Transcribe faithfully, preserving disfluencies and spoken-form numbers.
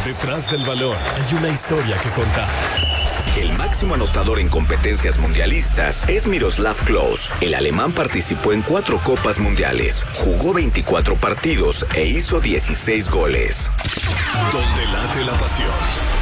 Detrás del balón hay una historia que contar. El máximo anotador en competencias mundialistas es Miroslav Klose. El alemán participó en cuatro Copas Mundiales, jugó veinticuatro partidos e hizo dieciséis goles. Donde late la pasión.